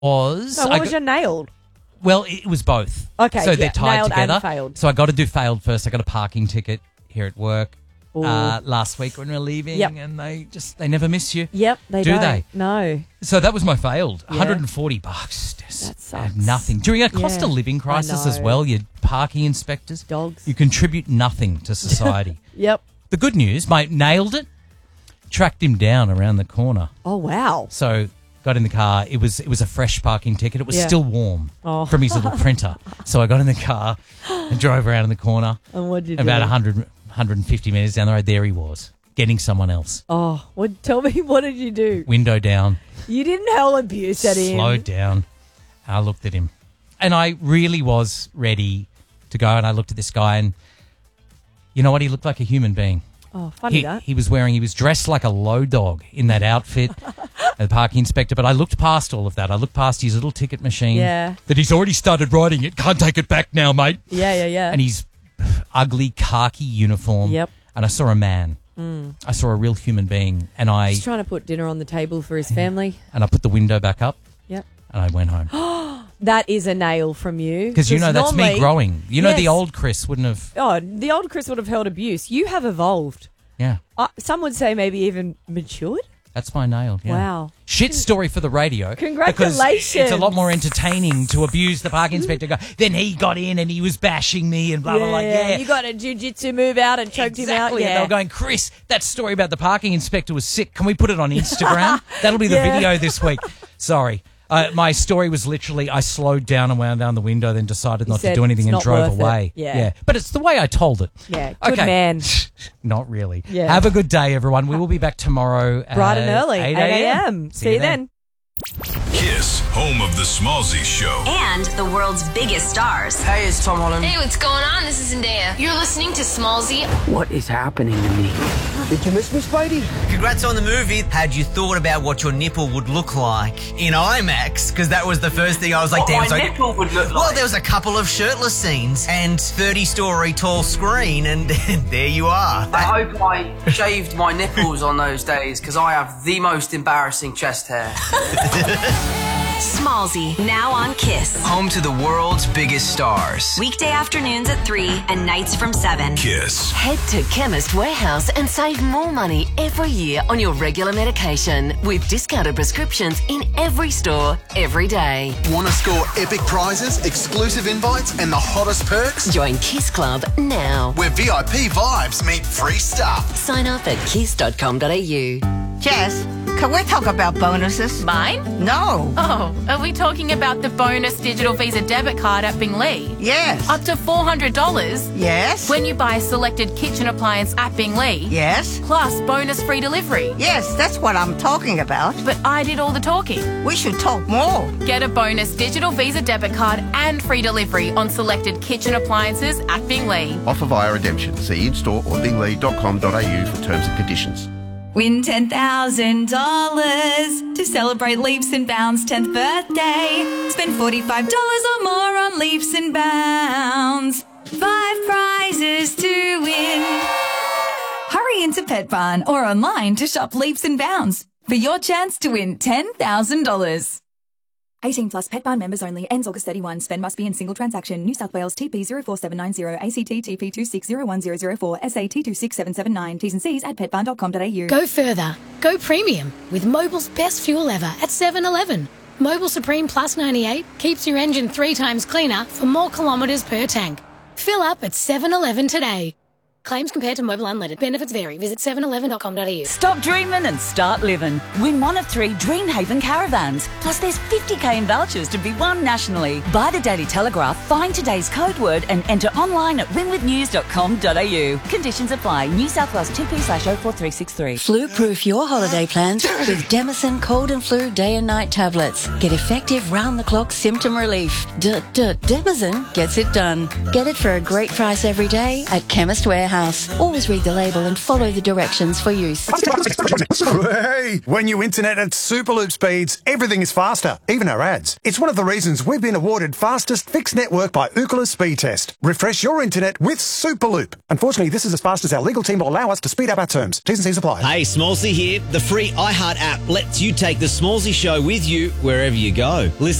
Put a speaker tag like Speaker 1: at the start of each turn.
Speaker 1: was...
Speaker 2: No, what was your nailed?
Speaker 1: Well, it was both.
Speaker 2: Okay,
Speaker 1: so they're tied
Speaker 2: nailed
Speaker 1: together.
Speaker 2: and failed.
Speaker 1: So I got to do failed first. I got a parking ticket here at work last week when we were leaving, and they never miss you.
Speaker 2: Yep, they
Speaker 1: do.
Speaker 2: don't.
Speaker 1: They?
Speaker 2: No.
Speaker 1: So that was my failed.
Speaker 2: Yeah.
Speaker 1: $140.
Speaker 2: That sucks.
Speaker 1: Nothing. During a cost of living crisis as well, your parking inspectors.
Speaker 2: Dogs.
Speaker 1: You contribute nothing to society.
Speaker 2: Yep.
Speaker 1: The good news, mate, nailed it. Tracked him down around the corner.
Speaker 2: Oh, wow.
Speaker 1: So got in the car. It was a fresh parking ticket. It was still warm from his little printer. So I got in the car and drove around in the corner.
Speaker 2: And what did you do?
Speaker 1: About 150 metres down the road, there he was, getting someone else.
Speaker 2: Oh, tell me, what did you do?
Speaker 1: Window down.
Speaker 2: You didn't hurl abuse at him.
Speaker 1: Slowed down. I looked at him. And I really was ready to go. And I looked at this guy and you know what? He looked like a human being.
Speaker 2: Oh, funny that.
Speaker 1: He was dressed like a low dog in that outfit, the parking inspector. But I looked past all of that. I looked past his little ticket machine.
Speaker 2: Yeah.
Speaker 1: That he's already started writing it. Can't take it back now, mate.
Speaker 2: Yeah.
Speaker 1: And his ugly khaki uniform.
Speaker 2: Yep.
Speaker 1: And I saw a man. I saw a real human being. And
Speaker 2: He's trying to put dinner on the table for his family.
Speaker 1: And I put the window back up.
Speaker 2: Yep.
Speaker 1: And I went home.
Speaker 2: That is a nail from you.
Speaker 1: Because that's me growing. The old Chris wouldn't have...
Speaker 2: Oh, the old Chris would have held abuse. You have evolved.
Speaker 1: Yeah.
Speaker 2: Some would say maybe even matured.
Speaker 1: That's my nail, yeah.
Speaker 2: Wow.
Speaker 1: Shit story for the radio.
Speaker 2: Congratulations.
Speaker 1: Because it's a lot more entertaining to abuse the parking inspector. Then he got in and he was bashing me and blah, blah, blah. Yeah.
Speaker 2: You got a jiu-jitsu move out and choked him out.
Speaker 1: Yeah. They were going, Chris, that story about the parking inspector was sick. Can we put it on Instagram? That'll be the video this week. Sorry. My story was literally I slowed down and wound down the window, then decided not to do anything and drove away.
Speaker 2: Yeah.
Speaker 1: But it's the way I told it.
Speaker 2: Yeah. Good man.
Speaker 1: Not really.
Speaker 2: Yeah.
Speaker 1: Have a good day, everyone. We will be back tomorrow
Speaker 2: bright and early,
Speaker 1: 8
Speaker 2: a.m. See you then.
Speaker 3: Kiss, home of the Smallzy Show.
Speaker 4: And the world's biggest stars.
Speaker 5: Hey, it's Tom Holland.
Speaker 6: Hey, what's going on? This is Zendaya. You're listening to Smallzy.
Speaker 5: What is happening to me? Did you miss me, Spidey?
Speaker 7: Congrats on the movie. Had you thought about what your nipple would look like in IMAX? Because that was the first thing I was like, damn.
Speaker 5: My nipple would look like?
Speaker 7: Well, there was a couple of shirtless scenes and 30-story tall screen, and there you are.
Speaker 5: I hope I shaved my nipples on those days because I have the most embarrassing chest hair.
Speaker 4: Smallzy, now on Kiss.
Speaker 8: Home to the world's biggest stars.
Speaker 4: Weekday afternoons at 3 and nights from 7.
Speaker 3: Kiss.
Speaker 9: Head to Chemist Warehouse and save more money every year on your regular medication with discounted prescriptions in every store, every day.
Speaker 10: Want to score epic prizes, exclusive invites, and the hottest perks?
Speaker 9: Join Kiss Club now.
Speaker 10: Where VIP vibes meet free stuff.
Speaker 9: Sign up at kiss.com.au.
Speaker 11: Jess, can we talk about bonuses?
Speaker 6: Mine?
Speaker 11: No.
Speaker 6: Oh, are we talking about the bonus digital Visa debit card at Binglee?
Speaker 11: Yes.
Speaker 6: Up to $400?
Speaker 11: Yes.
Speaker 6: When you buy a selected kitchen appliance at Binglee?
Speaker 11: Yes.
Speaker 6: Plus bonus free delivery?
Speaker 11: Yes, that's what I'm talking about.
Speaker 6: But I did all the talking.
Speaker 11: We should talk more.
Speaker 6: Get a bonus digital Visa debit card and free delivery on selected kitchen appliances at Binglee.
Speaker 12: Offer via redemption. See in-store or binglee.com.au for terms and conditions.
Speaker 13: Win $10,000 to celebrate Leaps and Bounds' 10th birthday. Spend $45 or more on Leaps and Bounds. 5 prizes to win. Hurry into Pet Barn or online to shop Leaps and Bounds for your chance to win $10,000.
Speaker 14: 18 plus Pet Barn members only. Ends August 31. Spend must be in single transaction. New South Wales TP 04790. ACT TP 260104. SA T26779. T's and C's at petbarn.com.au.
Speaker 15: Go further. Go premium with Mobil's best fuel ever at 7-Eleven. Mobil Supreme Plus 98 keeps your engine 3 times cleaner for more kilometres per tank. Fill up at 7-Eleven today. Claims compared to Mobil Unleaded. Benefits vary. Visit 711.com.au.
Speaker 16: Stop dreaming and start living. Win one of 3 Dreamhaven caravans. Plus there's 50k in vouchers to be won nationally. Buy the Daily Telegraph, find today's code word and enter online at winwithnews.com.au. Conditions apply. New South Wales TP/04363.
Speaker 17: Flu-proof your holiday plans with Demison Cold and Flu Day and Night tablets. Get effective round-the-clock symptom relief. Demison gets it done. Get it for a great price every day at Chemist Warehouse. Warehouse. Always read the label and follow the directions for use.
Speaker 18: Hey, when you internet at Superloop speeds, everything is faster, even our ads. It's one of the reasons we've been awarded fastest fixed network by Ookla Speed Test. Refresh your internet with Superloop. Unfortunately, this is as fast as our legal team will allow us to speed up our terms. T's and C's apply.
Speaker 19: Hey, Smallsy here. The free iHeart app lets you take the Smallsy Show with you wherever you go. Listen